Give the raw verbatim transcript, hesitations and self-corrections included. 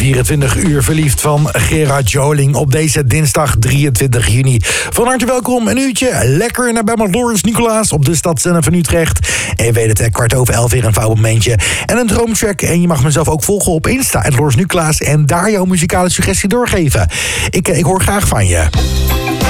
vierentwintig uur verliefd van Gerard Joling op deze dinsdag drieëntwintig juni. Van harte welkom, een uurtje lekker naar bij Loris Nicolaas op de Stadszender van Utrecht. En je weet het, kwart over elf weer een vouwmomentje en een droomtrack. En je mag mezelf ook volgen op Insta, het Loris Nicolaas, en daar jouw muzikale suggestie doorgeven. Ik, ik hoor graag van je.